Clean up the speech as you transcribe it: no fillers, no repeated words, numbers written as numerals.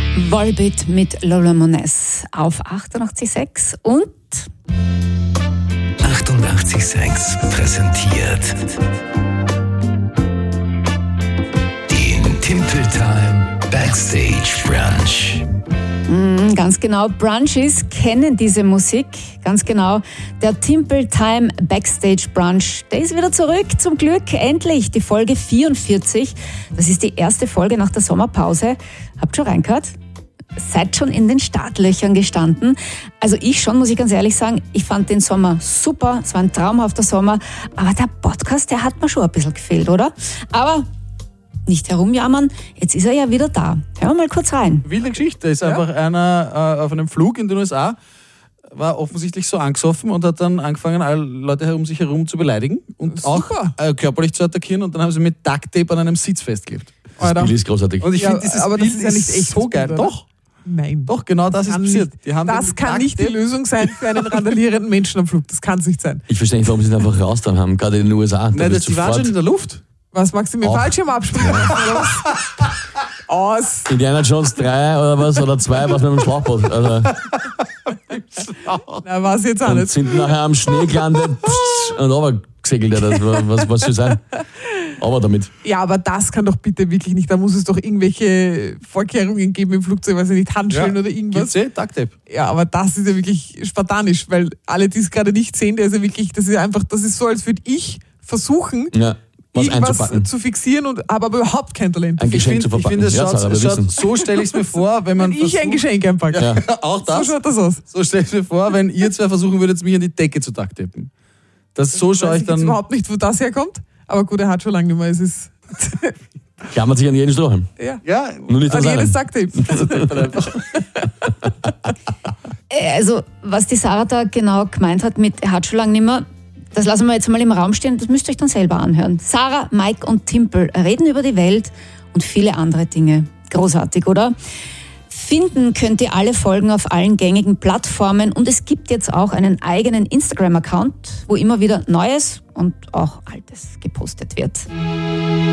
Volbeat mit Lola Mones auf 88.6 und 88.6 präsentiert den Timple Time Backstage Brunch. Ganz genau, Brunchies kennen diese Musik, ganz genau. Der Timple Time Backstage Brunch, der ist wieder zurück, zum Glück, endlich, die Folge 44. Das ist die erste Folge nach der Sommerpause. Habt schon reingehört? Seid schon in den Startlöchern gestanden. Also ich schon, muss ich ganz ehrlich sagen, ich fand den Sommer super, es war ein traumhafter Sommer, aber der Podcast, der hat mir schon ein bisschen gefehlt, oder? Aber nicht herumjammern, jetzt ist er ja wieder da. Hören wir mal kurz rein. Wilde Geschichte, da ist einfach einer auf einem Flug in den USA, war offensichtlich so angesoffen und hat dann angefangen, alle Leute um sich herum zu beleidigen und auch körperlich zu attackieren, und dann haben sie mit Ducktape an einem Sitz festgeklebt. Das Bild ist großartig. Und ich finde, dieses aber Bild das ist ja nicht echt so geil. oder? Doch. Nein. Doch, genau das ist passiert. Das kann nicht die Lösung sein für einen randalierenden Menschen am Flug. Das kann es nicht sein. Ich verstehe nicht, warum sie es einfach raus haben, gerade in den USA. Nein, die waren schon in der Luft. Was magst du mit dem Fallschirm abspringen? Aus. Indiana Jones 3 oder was, oder 2, was mit dem Schlauchboot. Also. Na, was jetzt auch Und nicht. sind nachher am Schnee gelandet und runtergesegelt. Was soll sein? Aber damit. Ja, aber das kann doch bitte wirklich nicht. Da muss es doch irgendwelche Vorkehrungen geben im Flugzeug, weiß ich nicht, Handschellen oder irgendwas. Gibt's Ducktape. Ja, aber das ist ja wirklich spartanisch, weil alle, die es gerade nicht sehen, der ist ja wirklich, das ist so, als würde ich versuchen, irgendwas zu fixieren und habe aber überhaupt kein Talent. Ein Geschenk zu verpacken. Ich finde, so stelle ich es mir vor, wenn man ich ein Geschenk einpacke. Ja, auch das. So schaut das aus. So stelle ich es mir vor, wenn ihr zwei versuchen würdet, mich an die Decke zu ducktapen. So schaue ich dann. Ich weiß überhaupt nicht, wo das herkommt, aber gut, er hat schon lange nicht mehr. Es ist klammert sich an jeden Strohhalm. Ja. Nur nicht an an jedes Ducktape. Also, was die Sarah da genau gemeint hat mit, er hat schon lange nicht mehr, das lassen wir jetzt mal im Raum stehen, das müsst ihr euch dann selber anhören. Sarah, Mike und Timple reden über die Welt und viele andere Dinge. Großartig, oder? Finden könnt ihr alle Folgen auf allen gängigen Plattformen und es gibt jetzt auch einen eigenen Instagram-Account, wo immer wieder Neues und auch Altes gepostet wird.